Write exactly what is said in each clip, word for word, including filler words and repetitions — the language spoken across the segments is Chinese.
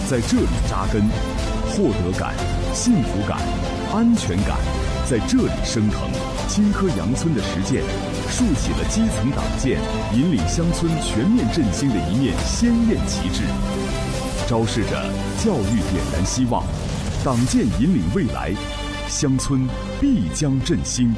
在这里扎根，获得感、幸福感、安全感在这里升腾。青稞阳村的实践，竖起了基层党建引领乡村全面振兴的一面鲜艳旗帜，昭示着教育点燃希望，党建引领未来，乡村必将振兴。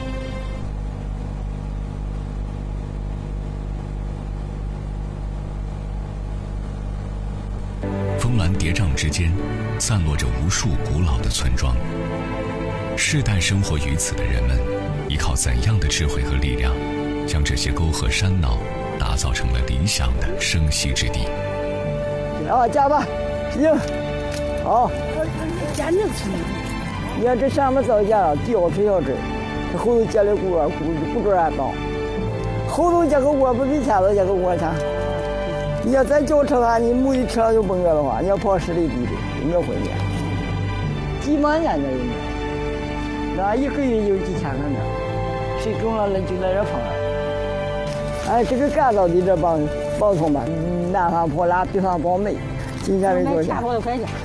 峰峦叠嶂之间，散落着无数古老的村庄。世代生活于此的人们，依靠怎样的智慧和力量，将这些沟壑山坳打造成了理想的生息之地？ 啊，加吧，行，好。 加你吃呢？ 你看这上面早加了，地我推小这，这后头加的锅锅不准还高，后头加个锅不比前头加个锅强。你要咱轿车啊，你木一车就崩了的话，你要跑十里地的，没有回去。几万年的人家，那一个月有几千个呢，谁种了了就在这放了。哎，这个干燥的这帮包头们，南方破烂，北方包煤，今天没多少钱。 多少块钱？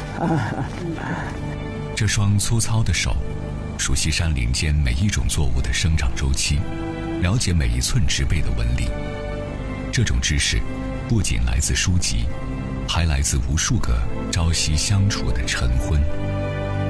这双粗糙的手，熟悉山林间每一种作物的生长周期，了解每一寸植被的纹理。这种知识不仅来自书籍，还来自无数个朝夕相处的晨昏。